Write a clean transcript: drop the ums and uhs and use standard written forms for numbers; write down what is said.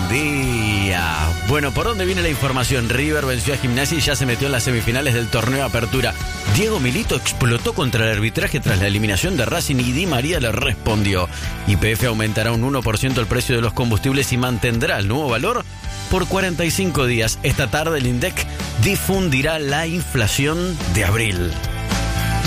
día. Bueno, ¿por dónde viene la información? River venció a Gimnasia y ya se metió en las semifinales del torneo Apertura. Diego Milito explotó contra el arbitraje tras la eliminación de Racing y Di María le respondió. YPF aumentará un 1% el precio de los combustibles y mantendrá el nuevo valor por 45 días. Esta tarde el INDEC difundirá la inflación de abril.